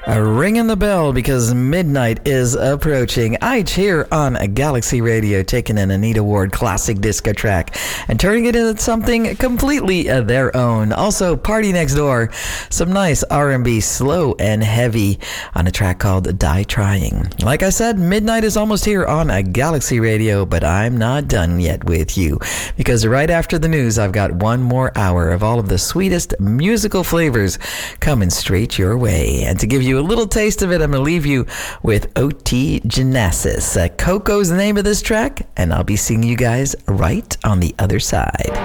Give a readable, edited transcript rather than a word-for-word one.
Ringing the bell because midnight is approaching. Ige here on Galaxy Radio, taking an Anita Ward classic disco track and turning it into something completely their own. Also, Party Next Door, some nice R&B, slow and heavy, on a track called Die Trying. Like I said, midnight is almost here on Galaxy Radio, but I'm not done yet with you, because right after the news, I've got one more hour of all of the sweetest musical flavors coming straight your way. And to give you a little taste of it, I'm going to leave you with O.T. Genesis. Coco's the name of this track, and I'll be seeing you guys right on the other side.